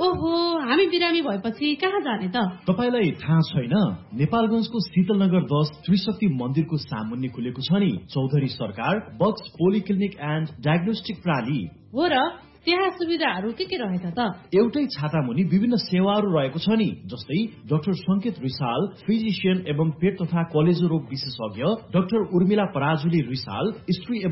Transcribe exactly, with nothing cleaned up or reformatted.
ओहो, हामी बिरामी भएपछि कहाँ जाने त? तपाईलाई थाहा छैन, नेपालगञ्जको शीतलनगर दस त्रिशक्ति मन्दिरको सामुन्ने खुलेको छ नि चौधरी सरकार बक्स पोलिक्लिनिक एन्ड डायग्नोस्टिक प्रणाली। हो र, त्यहाँ सुविधाहरू के के रहेछ त? एउटै छाता मुनि विभिन्न सेवाहरू रहेको छ नि, जस्तै डाक्टर संकेत रिसाल फिजिशियन एवं पेट तथा कलेजो रोग विशेषज्ञ, डाक्टर उर्मिला पराजुली रिसाल स्त्री